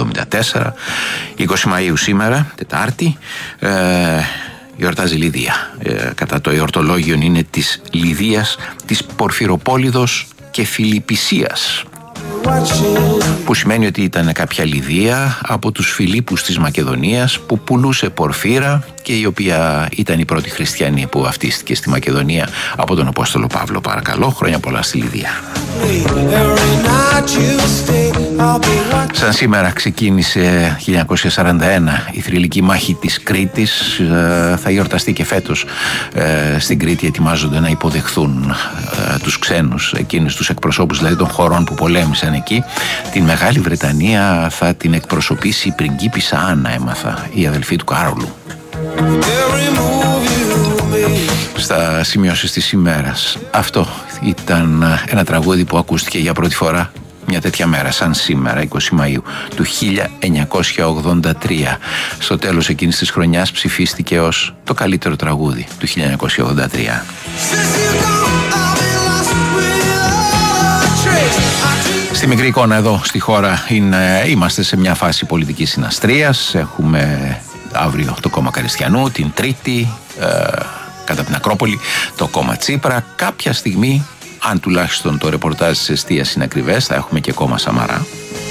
1974. 20 Μαΐου σήμερα, Τετάρτη, γιορτάζει Λιδία. Κατά το εορτολόγιο είναι της Λιδίας, της Πορφυροπόληδος και Φιλιππισίας, που σημαίνει ότι ήταν κάποια Λιδία από τους Φιλίππους της Μακεδονίας που πουλούσε πορφύρα και η οποία ήταν η πρώτη χριστιανή που βαφτίστηκε στη Μακεδονία από τον Απόστολο Παύλο. Παρακαλώ, χρόνια πολλά στη Λιδία. Σαν σήμερα ξεκίνησε 1941 η θρυλική μάχη της Κρήτης. Θα γιορταστεί και φέτος στην Κρήτη. Ετοιμάζονται να υποδεχθούν τους ξένους, εκείνους τους εκπροσώπους δηλαδή των χωρών που πολέμησαν εκεί. Την Μεγάλη Βρετανία θα την εκπροσωπήσει η πριγκίπισσα Άννα, έμαθα, η αδελφή του Κάρολου. Στα σημειώσεις της ημέρας. Αυτό ήταν ένα τραγούδι που ακούστηκε για πρώτη φορά μια τέτοια μέρα σαν σήμερα, 20 Μαΐου του 1983. Στο τέλος εκείνης της χρονιάς ψηφίστηκε ως το καλύτερο τραγούδι του 1983. Στη μικρή εικόνα εδώ στη χώρα είμαστε σε μια φάση πολιτικής συναστρίας. Έχουμε αύριο το κόμμα Καριστιανού, την Τρίτη κατά την Ακρόπολη το κόμμα Τσίπρα. Κάποια στιγμή, αν τουλάχιστον το ρεπορτάζ της εστίας είναι ακριβές, θα έχουμε και κόμμα Σαμαρά.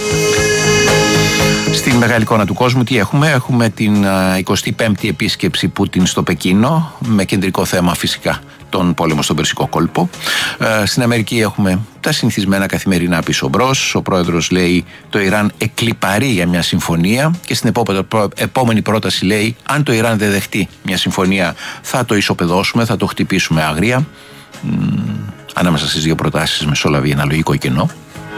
Στην μεγάλη εικόνα του κόσμου τι έχουμε? Έχουμε την 25η επίσκεψη Πούτιν στο Πεκίνο, με κεντρικό θέμα φυσικά τον πόλεμο στον Περσικό κόλπο. Στην Αμερική έχουμε τα συνηθισμένα καθημερινά πίσω μπρος. Ο πρόεδρος λέει το Ιράν εκλιπαρεί για μια συμφωνία και στην επόμενη πρόταση λέει αν το Ιράν δεν δεχτεί μια συμφωνία θα το ισοπεδώσουμε, θα το χτυπήσουμε άγρια. Ανάμεσα στις δύο προτάσεις μεσολαβεί ένα λογικό κενό.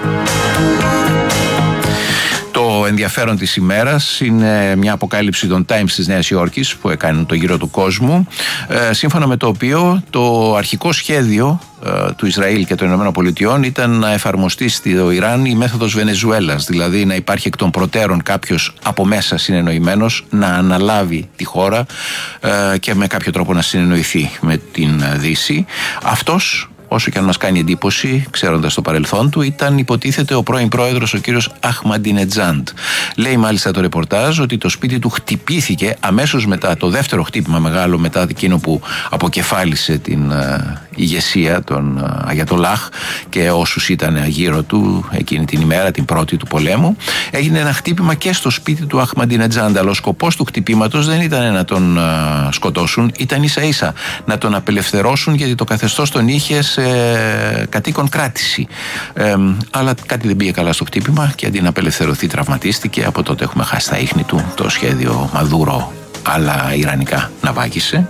Το ενδιαφέρον της ημέρας είναι μια αποκάλυψη των Times της Νέας Υόρκης που έκανε το γύρο του κόσμου, σύμφωνα με το οποίο το αρχικό σχέδιο του Ισραήλ και των Ηνωμένων Πολιτειών ήταν να εφαρμοστεί στο Ιράν η μέθοδος Βενεζουέλας, δηλαδή να υπάρχει εκ των προτέρων κάποιος από μέσα συνεννοημένος να αναλάβει τη χώρα και με κάποιο τρόπο να συνεννοηθεί με την Δύση. Αυτός, όσο και αν μας κάνει εντύπωση, ξέροντας το παρελθόν του, ήταν υποτίθεται ο πρώην πρόεδρος, ο κύριος Αχμαντινετζάντ. Λέει μάλιστα το ρεπορτάζ ότι το σπίτι του χτυπήθηκε αμέσως μετά το δεύτερο χτύπημα μεγάλο, μετά εκείνο που αποκεφάλισε την ηγεσία, τον Αγιατολάχ και όσους ήταν γύρω του εκείνη την ημέρα, την πρώτη του πολέμου. Έγινε ένα χτύπημα και στο σπίτι του Αχμαντινετζάντ, αλλά ο σκοπός του χτυπήματος δεν ήταν να τον σκοτώσουν, ήταν ίσα ίσα να τον απελευθερώσουν, γιατί το καθεστώς τον είχε κατοίκον κράτηση. Αλλά κάτι δεν πήγε καλά στο χτύπημα και αντί να απελευθερωθεί τραυματίστηκε. Από τότε έχουμε χάσει τα ίχνη του. Το σχέδιο Μαδούρο αλλά ιρανικά να βάγισε.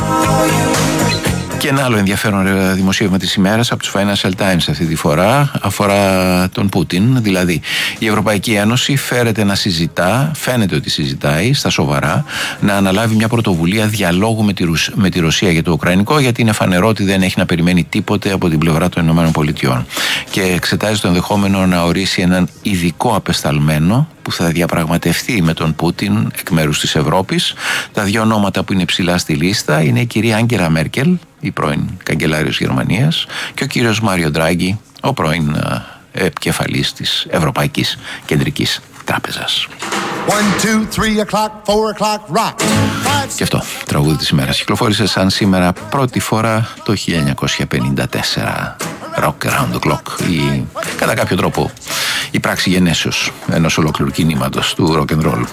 Και ένα άλλο ενδιαφέρον δημοσίευμα της ημέρας από τους Financial Times αυτή τη φορά αφορά τον Πούτιν. Δηλαδή η Ευρωπαϊκή Ένωση φαίνεται ότι συζητάει στα σοβαρά να αναλάβει μια πρωτοβουλία διαλόγου με τη Ρωσία για το Ουκρανικό, γιατί είναι φανερό ότι δεν έχει να περιμένει τίποτε από την πλευρά των ΗΠΑ και εξετάζει το ενδεχόμενο να ορίσει έναν ειδικό απεσταλμένο που θα διαπραγματευτεί με τον Πούτιν εκ μέρους της Ευρώπης. Τα δύο ονόματα που είναι ψηλά στη λίστα είναι η κυρία Άγγελα Μέρκελ, η πρώην καγκελάριος Γερμανίας, και ο κύριος Μάριο Ντράγκη, ο πρώην επικεφαλής της Ευρωπαϊκής Κεντρικής Τράπεζας. 1, 2, 3 o'clock, 4 o'clock, rock. Και αυτό, τραγούδι της ημέρας, κυκλοφόρησε σαν σήμερα πρώτη φορά το 1954. Rock Around the Clock, κατά κάποιο τρόπο η πράξη γενέσεως ενός ολόκληρου κινήματος του rock and roll.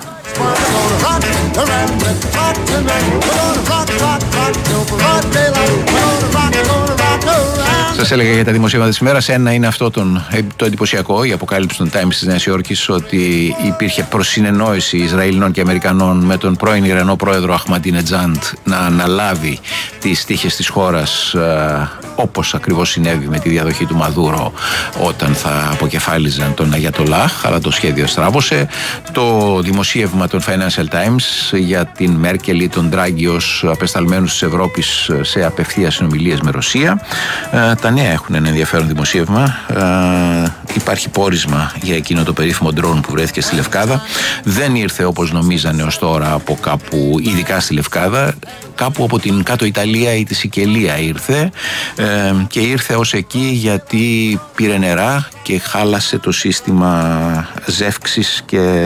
Σας έλεγα για τα δημοσίευματα της ημέρας. Ένα είναι αυτό το εντυπωσιακό, η αποκάλυψη των Times της Νέας Υόρκης, ότι υπήρχε προσυνεννόηση Ισραηλινών και Αμερικανών με τον πρώην Ιρανό πρόεδρο Αχμαντινετζάντ να αναλάβει τις τύχες της χώρας, όπως ακριβώς συνέβη με τη διαδοχή του Μαδούρο όταν θα αποκεφάλιζαν τον Αγιατολάχ, αλλά το σχέδιο στράβωσε. Το δημοσίευμα των Financial Times για την Μέρκελ ή τον Ντράγκη ως απεσταλμένους της Ευρώπης σε απευθείας συνομιλίες με Ρωσία. Τα νέα έχουν ένα ενδιαφέρον δημοσίευμα. Υπάρχει πόρισμα για εκείνο το περίφημο ντρόν που βρέθηκε στη Λευκάδα. Δεν ήρθε όπως νομίζανε ως τώρα από κάπου, ειδικά στη Λευκάδα, κάπου από την κάτω Ιταλία ή τη Σικελία ήρθε, και ήρθε ως εκεί γιατί πήρε νερά και χάλασε το σύστημα ζεύξης και